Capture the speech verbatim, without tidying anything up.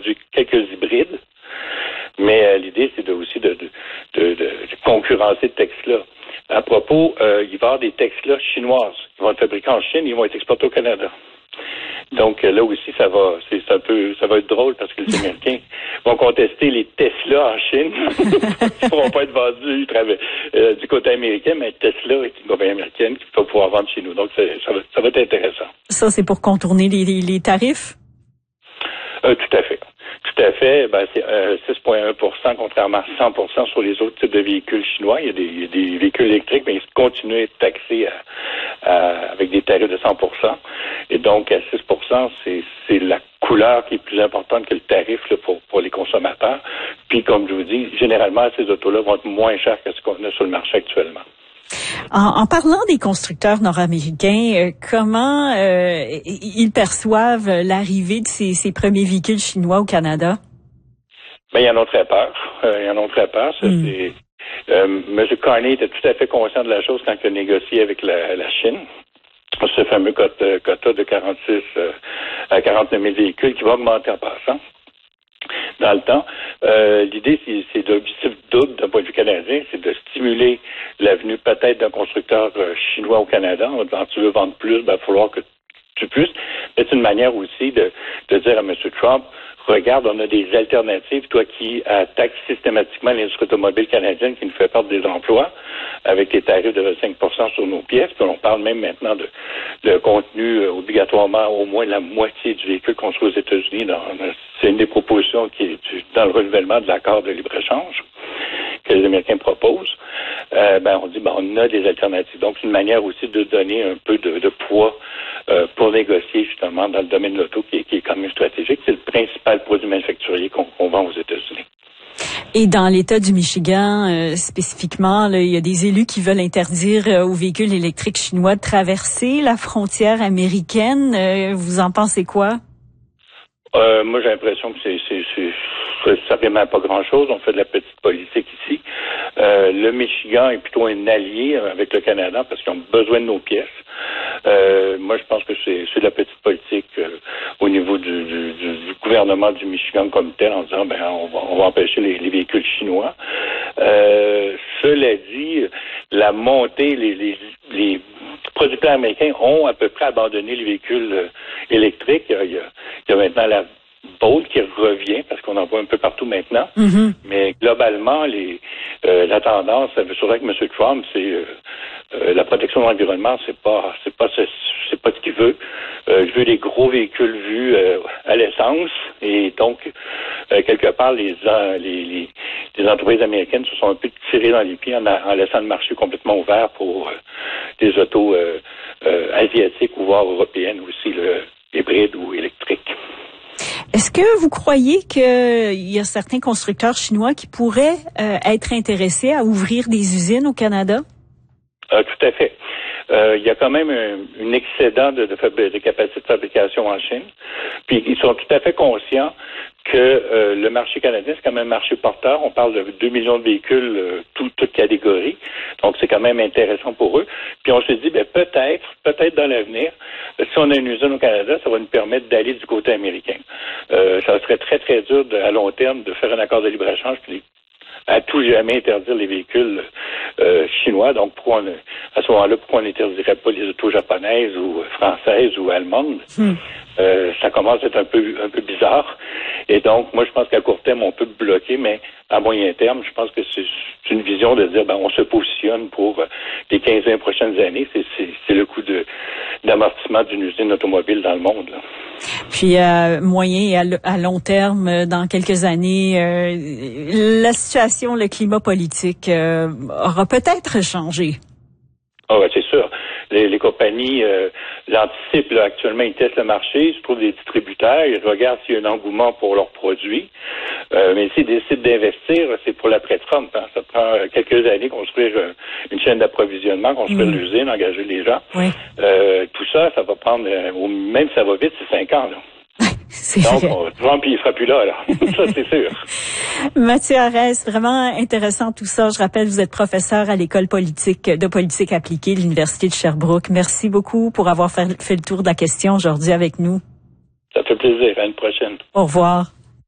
produit quelques hybrides. Mais euh, l'idée, c'est de, aussi de, de, de, de concurrencer Tesla. À propos, euh, il va y avoir des Tesla chinoises qui vont être fabriquées en Chine, ils vont être exportés au Canada. Donc là aussi, ça va, c'est, c'est un peu, ça va être drôle parce que les Américains vont contester les Tesla en Chine. Ils ne pourront pas être vendus euh, du côté américain, mais Tesla est une compagnie américaine qui va pouvoir vendre chez nous. Donc ça, ça, va, ça va être intéressant. Ça, c'est pour contourner les, les, les tarifs? Euh, tout à fait. Tout à fait. Ben, c'est euh, six virgule un pour cent contrairement à cent pour cent sur les autres types de véhicules chinois. Il y a des, il y a des véhicules électriques, mais ils continuent à être taxés à, à, avec des tarifs de cent pour cent. Et donc, à six pour cent, c'est, c'est la couleur qui est plus importante que le tarif là, pour, pour les consommateurs. Puis, comme je vous dis, généralement, ces autos-là vont être moins chères que ce qu'on a sur le marché actuellement. En, en parlant des constructeurs nord-américains, euh, comment euh, ils perçoivent l'arrivée de ces, ces premiers véhicules chinois au Canada? Ben, ils en ont très peur. Euh, ils en ont très peur. Ça, mm. c'est, euh, M. Carney était tout à fait conscient de la chose quand il a négocié avec la, la Chine. Ce fameux quota, quota de quarante-six euh, à quarante-neuf mille véhicules qui va augmenter en passant. Dans le temps, euh, l'idée, c'est, c'est d'objectif double d'un point de vue canadien, c'est de stimuler l'avenue peut-être d'un constructeur euh, chinois au Canada. En disant, tu veux vendre plus, ben, il va falloir que tu puisses. Mais c'est une manière aussi de, de dire à M. Trump, regarde, on a des alternatives, toi qui attaques systématiquement l'industrie automobile canadienne qui nous fait perdre des emplois avec des tarifs de cinq pour cent sur nos pièces. Puis on parle même maintenant de, de contenu euh, obligatoirement au moins la moitié du véhicule construit aux États-Unis. Dans, c'est une des propositions qui est dans le renouvellement de l'accord de libre-échange que les Américains proposent. Euh, ben, on dit, ben, on a des alternatives. Donc, c'est une manière aussi de donner un peu de, de poids euh, pour négocier justement dans le domaine de l'auto qui, qui est quand même stratégique. C'est le principal produit manufacturier qu'on, qu'on vend aux États-Unis. Et dans l'État du Michigan, euh, spécifiquement, là, il y a des élus qui veulent interdire euh, aux véhicules électriques chinois de traverser la frontière américaine. Euh, vous en pensez quoi? Euh, moi, j'ai l'impression que c'est, c'est, c'est, ça ne remet pas grand-chose. On fait de la petite politique ici. Euh, le Michigan est plutôt un allié avec le Canada parce qu'ils ont besoin de nos pièces. Euh, moi, je pense que c'est, c'est de la petite politique euh, au niveau du, du, du gouvernement du Michigan comme tel, en disant, ben, on va, on va empêcher les, les véhicules chinois. Euh, cela dit, la montée, les, les, les producteurs américains ont à peu près abandonné les véhicules euh, électriques. Il y, a, il y a maintenant la Bolt qui revient parce qu'on en voit un peu partout maintenant. Mm-hmm. Mais globalement, les, euh, la tendance, c'est vrai que M. Trump, c'est euh, euh, la protection de l'environnement, c'est pas, c'est pas, c'est, c'est pas ce qu'il veut. Euh, il veut des gros véhicules vus euh, à l'essence et donc euh, quelque part les, les, les, les entreprises américaines se sont un peu tirées dans les pieds en, en laissant le marché complètement ouvert pour euh, des autos euh, euh, asiatiques ou voire européennes aussi, le, hybrides ou électriques. Est-ce que vous croyez qu'il y a certains constructeurs chinois qui pourraient euh, être intéressés à ouvrir des usines au Canada? Euh, tout à fait. Euh, il y a quand même un, un excédent de, de, fab- de capacité de fabrication en Chine. Puis ils sont tout à fait conscients que euh, le marché canadien, c'est quand même un marché porteur. On parle de deux millions de véhicules, euh, tout, toutes catégories. Donc, c'est quand même intéressant pour eux. Puis on se dit, ben peut-être, peut-être dans l'avenir, si on a une usine au Canada, ça va nous permettre d'aller du côté américain. Euh, ça serait très, très dur de, à long terme de faire un accord de libre-échange puis à tout jamais interdire les véhicules euh, chinois. Donc, pourquoi on, à ce moment-là, pourquoi on n'interdirait pas les autos japonaises ou françaises ou allemandes? Hmm. Euh, ça commence à être un peu un peu bizarre. Et donc, moi, je pense qu'à court terme, on peut bloquer, mais à moyen terme, je pense que c'est une vision de dire, ben, on se positionne pour les quinze vingt prochaines années. C'est, c'est, c'est le coût de, d'amortissement d'une usine automobile dans le monde, là. Puis, à moyen et à, l- à long terme, dans quelques années, euh, la situation, le climat politique euh, aura peut-être changé. Ah ouais, c'est sûr. Les, les compagnies euh, l'anticipent là, actuellement, ils testent le marché, ils se trouvent des distributeurs, ils regardent s'il y a un engouement pour leurs produits. Euh, mais s'ils décident d'investir, c'est pour l'après-Trump. Hein. Ça prend quelques années construire euh, une chaîne d'approvisionnement, construire mmh. l'usine, engager les gens. Oui. Euh, tout ça, ça va prendre, euh, même si ça va vite, c'est cinq ans, là. C'est Donc, vrai. on, Trump, il ne sera plus là, là. Ça, c'est sûr. Mathieu Arès, vraiment intéressant tout ça. Je rappelle, vous êtes professeur à l'école politique de politique appliquée de l'Université de Sherbrooke. Merci beaucoup pour avoir fait, fait le tour de la question aujourd'hui avec nous. Ça fait plaisir. À une prochaine. Au revoir.